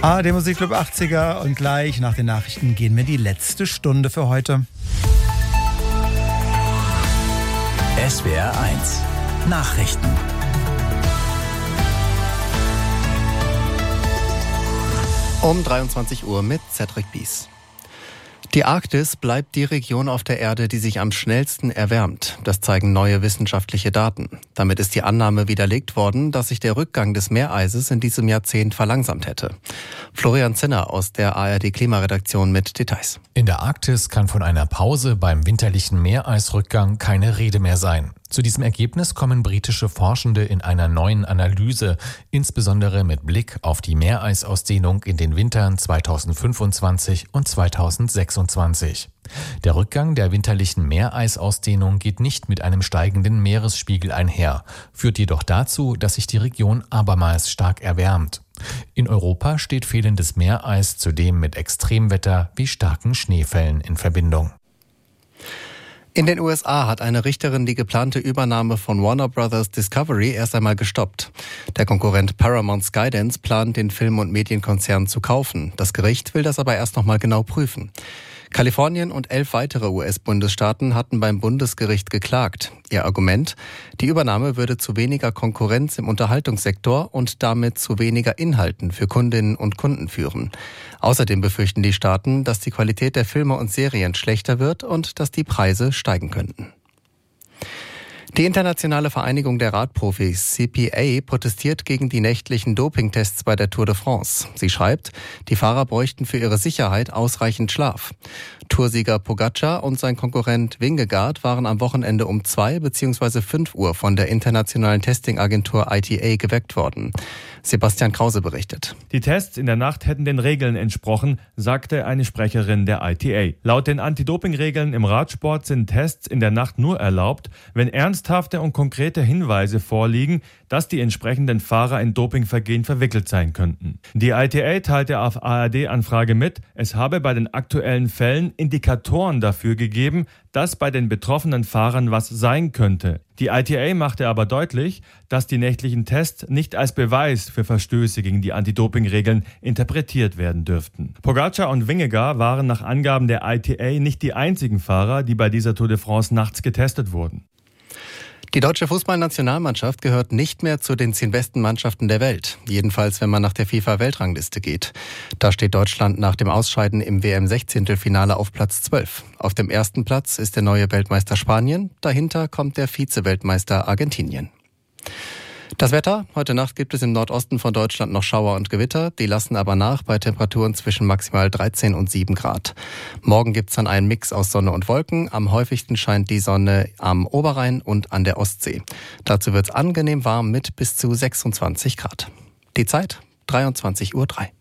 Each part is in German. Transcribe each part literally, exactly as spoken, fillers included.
Ah, der Musikclub achtziger und gleich nach den Nachrichten gehen wir die letzte Stunde für heute. S W R eins Nachrichten. Um dreiundzwanzig Uhr mit Cedric Bies. Die Arktis bleibt die Region auf der Erde, die sich am schnellsten erwärmt. Das zeigen neue wissenschaftliche Daten. Damit ist die Annahme widerlegt worden, dass sich der Rückgang des Meereises in diesem Jahrzehnt verlangsamt hätte. Florian Zinner aus der A R D-Klimaredaktion mit Details. In der Arktis kann von einer Pause beim winterlichen Meereisrückgang keine Rede mehr sein. Zu diesem Ergebnis kommen britische Forschende in einer neuen Analyse, insbesondere mit Blick auf die Meereisausdehnung in den Wintern zweitausendfünfundzwanzig und zweitausendsechsundzwanzig. Der Rückgang der winterlichen Meereisausdehnung geht nicht mit einem steigenden Meeresspiegel einher, führt jedoch dazu, dass sich die Region abermals stark erwärmt. In Europa steht fehlendes Meereis zudem mit Extremwetter wie starken Schneefällen in Verbindung. In den U S A hat eine Richterin die geplante Übernahme von Warner Brothers Discovery erst einmal gestoppt. Der Konkurrent Paramount Skydance plant, den Film- und Medienkonzern zu kaufen. Das Gericht will das aber erst noch mal genau prüfen. Kalifornien und elf weitere U S-Bundesstaaten hatten beim Bundesgericht geklagt. Ihr Argument: Die Übernahme würde zu weniger Konkurrenz im Unterhaltungssektor und damit zu weniger Inhalten für Kundinnen und Kunden führen. Außerdem befürchten die Staaten, dass die Qualität der Filme und Serien schlechter wird und dass die Preise steigen könnten. Die Internationale Vereinigung der Radprofis C P A protestiert gegen die nächtlichen Dopingtests bei der Tour de France. Sie schreibt, die Fahrer bräuchten für ihre Sicherheit ausreichend Schlaf. Toursieger Pogacar und sein Konkurrent Vingegaard waren am Wochenende um zwei bzw. fünf Uhr von der internationalen Testingagentur I T A geweckt worden. Sebastian Krause berichtet. Die Tests in der Nacht hätten den Regeln entsprochen, sagte eine Sprecherin der I T A. Laut den Anti-Doping-Regeln im Radsport sind Tests in der Nacht nur erlaubt, wenn ernsthafte und konkrete Hinweise vorliegen, dass die entsprechenden Fahrer in Dopingvergehen verwickelt sein könnten. Die I T A teilte auf A R D-Anfrage mit, es habe bei den aktuellen Fällen Indikatoren dafür gegeben, dass bei den betroffenen Fahrern was sein könnte. Die I T A machte aber deutlich, dass die nächtlichen Tests nicht als Beweis für Verstöße gegen die Anti-Doping-Regeln interpretiert werden dürften. Pogacar und Vingegaard waren nach Angaben der I T A nicht die einzigen Fahrer, die bei dieser Tour de France nachts getestet wurden. Die deutsche Fußballnationalmannschaft gehört nicht mehr zu den zehn besten Mannschaften der Welt. Jedenfalls, wenn man nach der FIFA-Weltrangliste geht. Da steht Deutschland nach dem Ausscheiden im W M-Sechzehntelfinale auf Platz zwölf. Auf dem ersten Platz ist der neue Weltmeister Spanien. Dahinter kommt der Vize-Weltmeister Argentinien. Das Wetter: Heute Nacht gibt es im Nordosten von Deutschland noch Schauer und Gewitter. Die lassen aber nach bei Temperaturen zwischen maximal dreizehn und sieben Grad. Morgen gibt's dann einen Mix aus Sonne und Wolken. Am häufigsten scheint die Sonne am Oberrhein und an der Ostsee. Dazu wird's angenehm warm mit bis zu sechsundzwanzig Grad. Die Zeit: dreiundzwanzig Uhr drei.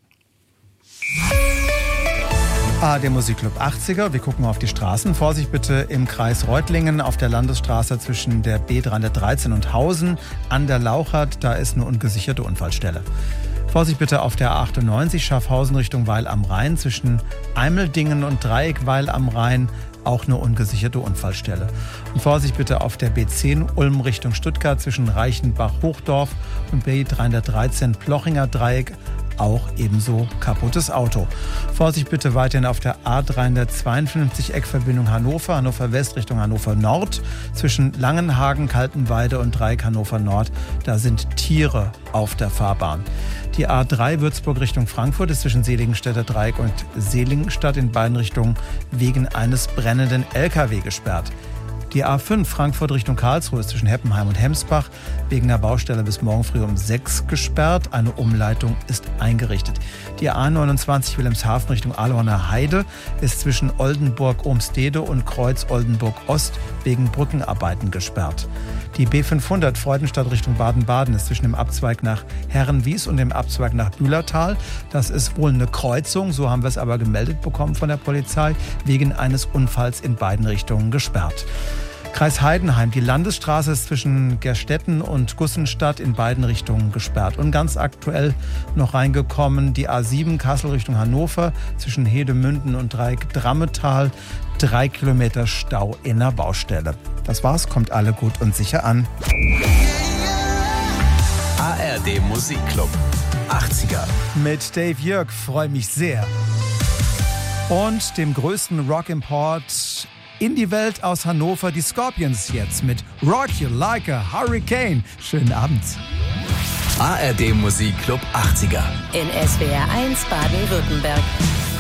Ah, der Musikclub achtziger. Wir gucken auf die Straßen. Vorsicht bitte im Kreis Reutlingen auf der Landesstraße zwischen der B dreihundertdreizehn und Hausen an der Lauchert. Da ist eine ungesicherte Unfallstelle. Vorsicht bitte auf der A achtundneunzig Schaffhausen Richtung Weil am Rhein zwischen Eimeldingen und Dreieck Weil am Rhein. Auch eine ungesicherte Unfallstelle. Und Vorsicht bitte auf der B zehn Ulm Richtung Stuttgart zwischen Reichenbach-Hochdorf und B dreihundertdreizehn Plochinger Dreieck. Auch ebenso kaputtes Auto. Vorsicht bitte weiterhin auf der A dreihundertzweiundfünfzig Eckverbindung Hannover, Hannover West Richtung Hannover Nord. Zwischen Langenhagen, Kaltenweide und Dreieck Hannover Nord, da sind Tiere auf der Fahrbahn. Die A drei Würzburg Richtung Frankfurt ist zwischen Seligenstädter Dreieck und Seligenstadt in beiden Richtungen wegen eines brennenden L K W gesperrt. Die A fünf Frankfurt Richtung Karlsruhe ist zwischen Heppenheim und Hemsbach wegen der Baustelle bis morgen früh um sechs gesperrt. Eine Umleitung ist eingerichtet. Die A neunundzwanzig Wilhelmshaven Richtung Ahlhorner Heide ist zwischen Oldenburg-Ohmstede und Kreuz-Oldenburg-Ost wegen Brückenarbeiten gesperrt. Die B fünfhundert Freudenstadt Richtung Baden-Baden ist zwischen dem Abzweig nach Herrenwies und dem Abzweig nach Bühlertal. Das ist wohl eine Kreuzung, so haben wir es aber gemeldet bekommen von der Polizei, wegen eines Unfalls in beiden Richtungen gesperrt. Kreis Heidenheim, die Landesstraße ist zwischen Gerstetten und Gussenstadt in beiden Richtungen gesperrt. Und ganz aktuell noch reingekommen die A sieben Kassel Richtung Hannover zwischen Hedemünden und Dreieck-Drammetal. Drei Kilometer Stau in der Baustelle. Das war's, kommt alle gut und sicher an. A R D Musikclub achtziger. Mit Dave Jörg freue mich sehr. Und dem größten Rock-Import in die Welt aus Hannover, die Scorpions jetzt mit Rock You Like a Hurricane. Schönen Abend. A R D Musikclub achtziger. In S W R eins Baden-Württemberg.